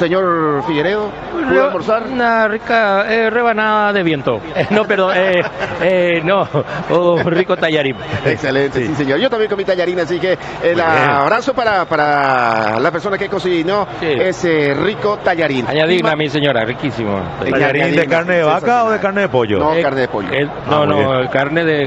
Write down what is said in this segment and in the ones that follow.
Señor Figueredo, ¿pudo almorzar? Una rica rebanada de viento. No, perdón, no, un rico tallarín. Excelente, sí, señor. Yo también comí tallarín, así que el abrazo para la persona que cocinó ese rico tallarín. Añadidme a mi señora, riquísimo. ¿Tallarín de carne de vaca o de carne de pollo? No, carne de pollo. Carne de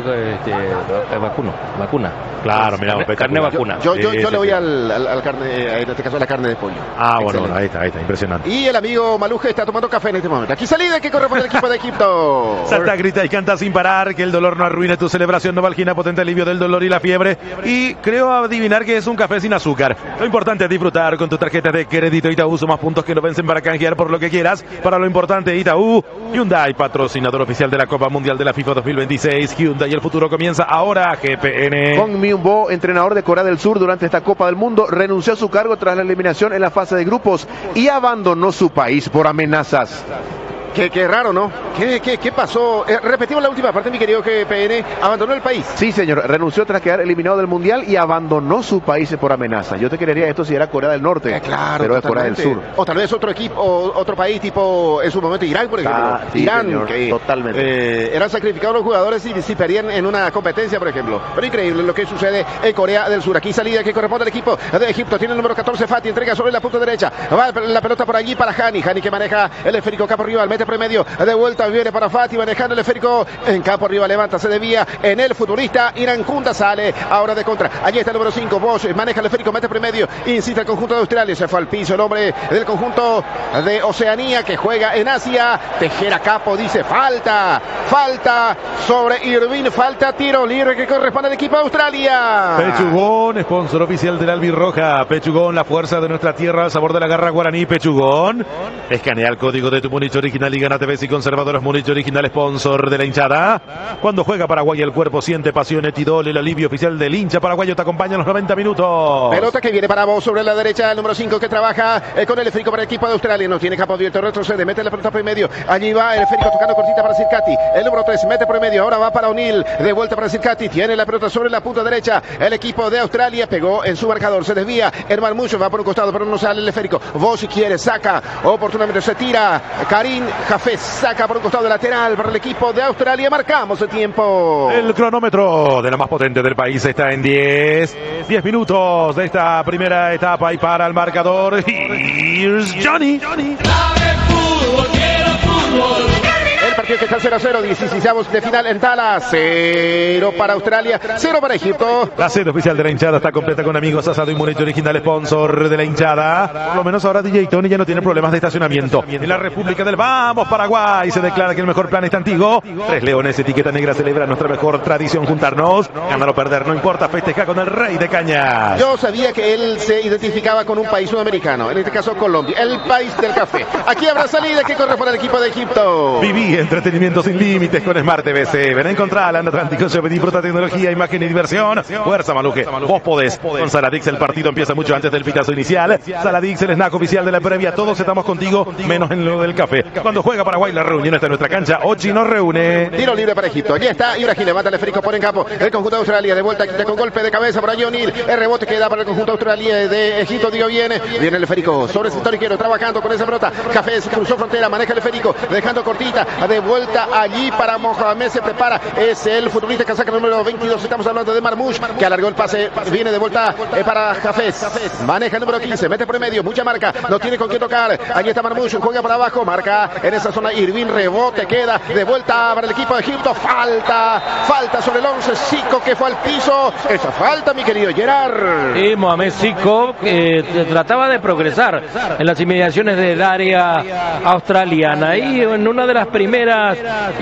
vacuna. Claro, mira, carne vacuna. Yo le voy al carne, en este caso a la carne de pollo. Ah, bueno, ahí está, impresionante. Y el amigo Maluje está tomando café en este momento. Aquí salida que corre por el equipo de Egipto. Salta, grita y canta sin parar, que el dolor no arruine tu celebración. Novalgina, potente alivio del dolor y la fiebre. Y creo adivinar que es un café sin azúcar. Lo importante es disfrutar con tu tarjeta de crédito Itaú. Sumas puntos que no vencen para canjear por lo que quieras. Para lo importante, Itaú. Hyundai, patrocinador oficial de la Copa Mundial de la FIFA 2026. Hyundai, el futuro comienza ahora. GPN. Con Myung-Bo, entrenador de Corea del Sur durante esta Copa del Mundo, renunció a su cargo tras la eliminación en la fase de grupos y abandonó su país por amenazas. Qué raro, ¿no? ¿Qué pasó? Repetimos la última parte, mi querido GPN. ¿Abandonó el país? Sí, señor. Renunció tras quedar eliminado del Mundial y abandonó su país por amenaza. Yo te creería esto si era Corea del Norte, claro, pero es Corea del Sur. O tal vez otro equipo, otro país tipo, en su momento, Irán, por ejemplo. Sí, Irán, señor, que totalmente. eran sacrificados los jugadores si perdían en una competencia, por ejemplo. Pero increíble lo que sucede en Corea del Sur. Aquí salida que corresponde al equipo de Egipto. Tiene el número 14, Fati, entrega sobre la punta derecha. Va la pelota por allí para Hani que maneja el esférico campo rival, mete promedio, de vuelta viene para Fati, manejando el esférico en campo arriba, levanta, se desvía en el futbolista Irankunda, sale ahora de contra. Allí está el número 5, Bosch, maneja el esférico, mete premedio, incita al conjunto de Australia, se fue al piso el hombre del conjunto de Oceanía que juega en Asia. Tejera Capo dice falta sobre Irvine, falta, tiro libre que corresponde al equipo de Australia. Pechugón, sponsor oficial del Albirroja. Pechugón, la fuerza de nuestra tierra, el sabor de la garra guaraní. Pechugón, escanea el código de tu Munich original y gana TV y conservadores Munich original, sponsor de la hinchada. Cuando juega Paraguay el cuerpo siente pasión. Etidol, el alivio oficial del hincha paraguayo, te acompaña en los 90 minutos. Pelota que viene para vos sobre la derecha, el número 5 que trabaja con el esférico para el equipo de Australia. No tiene campo abierto, retrocede, mete la pelota por el medio. Allí va el esférico tocando cortita para Circati. El número 3 mete por el medio, ahora va para O'Neill, de vuelta para Circati. Tiene la pelota sobre la punta derecha. El equipo de Australia pegó en su marcador, se desvía. Herman Mucho va por un costado, pero no sale el esférico. Vos si quiere, saca, oportunamente se tira. Karim Jafés saca por un costado de lateral para el equipo de Australia. Marcamos el tiempo. El cronómetro de la más potente del país está en 10 minutos de esta primera etapa y para el marcador. Here's Johnny. El partido que está 0-0, 16avos de final en Dallas. 0 para Australia, 0 para Egipto. La sede oficial de la hinchada está completa con amigos Asado y Munich original, sponsor de la hinchada. Por lo menos ahora DJ Tony ya no tiene problemas de estacionamiento. En la República del Vamos, Paraguay, se declara que el mejor plan está antiguo. 3 Leones, etiqueta negra, celebra nuestra mejor tradición, juntarnos. Ganar o perder, no importa, festeja con el rey de cañas. Yo sabía que él se identificaba con un país sudamericano, en este caso Colombia, el país del café. Aquí habrá salida que corre para el equipo de Egipto. Viví entretenimiento sin límites con Smart TVC. Ven a encontrar en Atlántico, se disfruta tecnología, imagen y diversión. Fuerza, Maluje, vos podés. Con Saladix el partido empieza mucho antes del pitazo inicial. Saladix, el snack oficial de la previa. Todos estamos contigo, menos en lo del café. Cuando juega Paraguay, la reunión está en nuestra cancha. Ochi nos reúne. Tiro libre para Egipto. Allí está Ibrahim, levanta el esférico, pone en campo el conjunto de Australia. De vuelta con golpe de cabeza por allí O'Neill. El rebote que da para el conjunto de Australia de Egipto. Digo, viene el esférico sobre el sector izquierdo, trabajando con esa pelota. Cafés cruzó frontera, maneja el esférico, dejando cortita. De vuelta allí para Mohamed, se prepara. Es el futbolista que saca el número 22. Estamos hablando de Marmoush, que alargó el pase. Viene de vuelta para Jafés. Maneja el número 15, mete por el medio, mucha marca. No tiene con quién tocar. Allí está Marmoush, juega para abajo, marca en esa zona Irvine, rebote, queda de vuelta para el equipo de Egipto. Falta sobre el 11, Zico, que fue al piso. Esa falta, mi querido Gerard. Y Mohamed Zico trataba de progresar en las inmediaciones del área australiana y en una de las primeras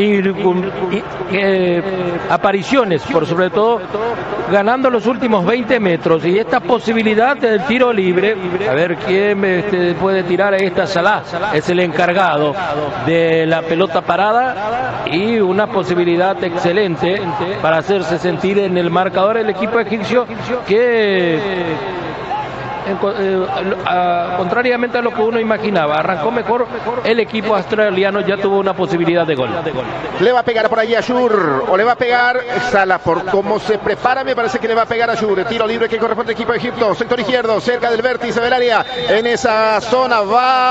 apariciones, por sobre todo ganando los últimos 20 metros, y esta posibilidad del tiro libre, a ver quién puede tirar a esta. Salah es el encargado de la pelota parada y una posibilidad excelente para hacerse sentir en el marcador el equipo egipcio, que contrariamente a lo que uno imaginaba, arrancó mejor el equipo australiano, ya tuvo una posibilidad de gol. Le va a pegar por allí a Shur, o le va a pegar Salah, por cómo se prepara, me parece que le va a pegar a Shur. Tiro libre que corresponde al equipo de Egipto, sector izquierdo, cerca del vértice del área, en esa zona va